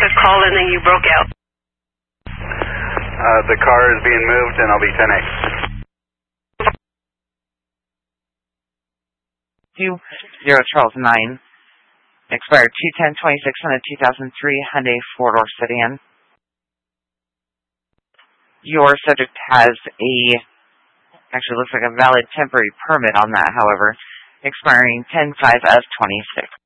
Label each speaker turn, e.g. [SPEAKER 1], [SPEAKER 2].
[SPEAKER 1] a call and then you broke out.
[SPEAKER 2] The car is being moved and I'll be 10-8.
[SPEAKER 3] 2012-9. Expired 2/10/26 on a 2003 Hyundai 4-door sedan. Your subject has actually looks like a valid temporary permit on that, however, expiring 10/5 of 26.